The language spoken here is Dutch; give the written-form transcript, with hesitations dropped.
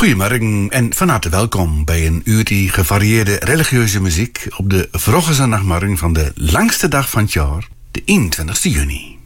Goedemorgen en van harte welkom bij een uurtje gevarieerde religieuze muziek op de vroege zondagmorgen van de langste dag van het jaar, de 21 juni.